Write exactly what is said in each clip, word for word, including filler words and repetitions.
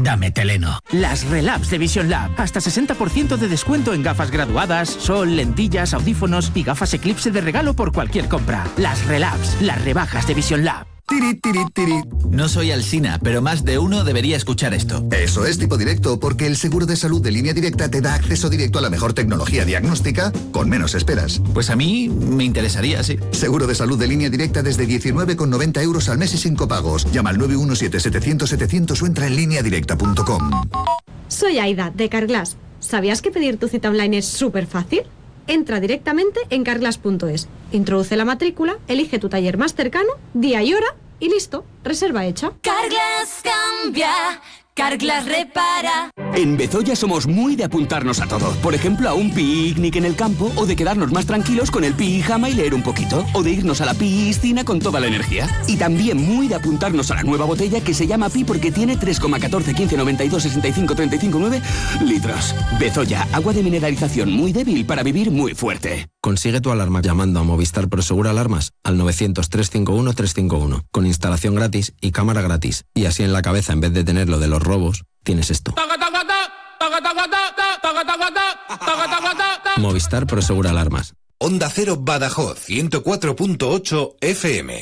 dame Teleno. Las Relabs de Vision Lab. Hasta sesenta por ciento de descuento en gafas graduadas, sol, lentillas, audífonos y gafas Eclipse de regalo por cualquier compra. Las Relabs, las rebajas de Vision Lab. Tiri, tiri, tiri. No soy Alsina, pero más de uno debería escuchar esto. Eso es Tipo Directo, porque el seguro de salud de Línea Directa te da acceso directo a la mejor tecnología diagnóstica con menos esperas. Pues a mí me interesaría, sí. Seguro de salud de Línea Directa desde diecinueve con noventa euros al mes y sin copagos. Llama al nueve uno siete, setecientos, setecientos o entra en línea directa punto com. Soy Aida, de Carglass. ¿Sabías que pedir tu cita online es súper fácil? Entra directamente en carglass punto es, introduce la matrícula, elige tu taller más cercano, día y hora y listo, reserva hecha. Carglass cambia, Carglass repara. En Bezoya somos muy de apuntarnos a todo. Por ejemplo, a un picnic en el campo, o de quedarnos más tranquilos con el pijama y leer un poquito, o de irnos a la piscina con toda la energía. Y también muy de apuntarnos a la nueva botella que se llama Pi porque tiene tres coma catorce, quince, noventa y dos, sesenta y cinco, treinta y cinco, nueve litros. Bezoya, agua de mineralización muy débil para vivir muy fuerte. Consigue tu alarma llamando a Movistar Prosegur Alarmas al novecientos, trescientos cincuenta y uno, trescientos cincuenta y uno, con instalación gratis y cámara gratis. Y así en la cabeza, en vez de tener lo de los robos, tienes esto. Movistar Prosegur Alarmas. Onda Cero Badajoz, ciento cuatro punto ocho F M.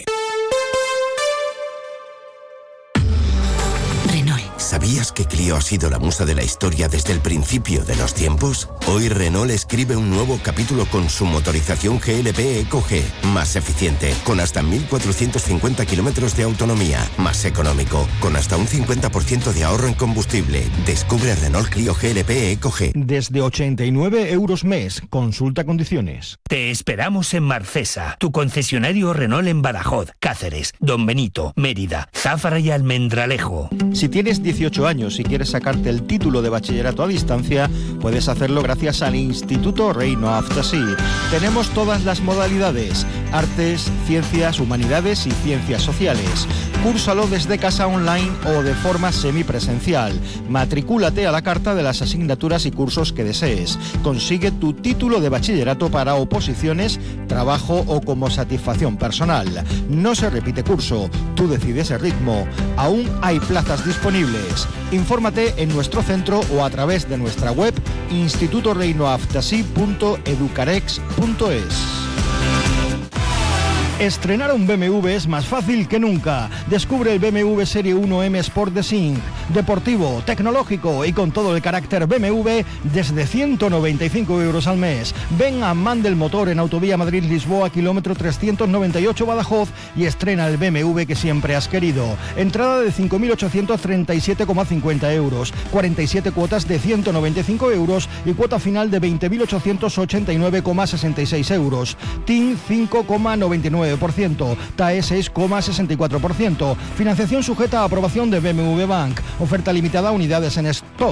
¿Sabías que Clio ha sido la musa de la historia desde el principio de los tiempos? Hoy Renault escribe un nuevo capítulo con su motorización G L P Eco G, más eficiente, con hasta mil cuatrocientos cincuenta kilómetros de autonomía, más económico, con hasta un cincuenta por ciento de ahorro en combustible. Descubre Renault Clio G L P Eco G. Desde ochenta y nueve euros mes. Consulta condiciones. Te esperamos en Marcesa, tu concesionario Renault en Badajoz, Cáceres, Don Benito, Mérida, Záfara y Almendralejo. Si tienes dieciocho años y quieres sacarte el título de bachillerato a distancia, puedes hacerlo gracias al Instituto Reino Aftasi. Tenemos todas las modalidades: artes, ciencias, humanidades y ciencias sociales. Cúrsalo desde casa online o de forma semipresencial. Matricúlate a la carta de las asignaturas y cursos que desees. Consigue tu título de bachillerato para oposiciones, trabajo o como satisfacción personal. No se repite curso, tú decides el ritmo. Aún hay plazas disponibles. Infórmate en nuestro centro o a través de nuestra web instituto reino aftasi punto educarex punto es. Estrenar un B M W es más fácil que nunca. Descubre el B M W Serie uno M Sport de Sync. Deportivo, tecnológico y con todo el carácter B M W desde ciento noventa y cinco euros al mes. Ven a Man del Motor en Autovía Madrid-Lisboa, kilómetro trescientos noventa y ocho Badajoz y estrena el B M W que siempre has querido. Entrada de cinco mil ochocientos treinta y siete coma cincuenta euros, cuarenta y siete cuotas de ciento noventa y cinco euros y cuota final de veinte mil ochocientos ochenta y nueve coma sesenta y seis euros. T I N cinco coma noventa y nueve por ciento, T A E seis coma sesenta y cuatro por ciento. Financiación sujeta a aprobación de B M W Bank. Oferta limitada a unidades en stock.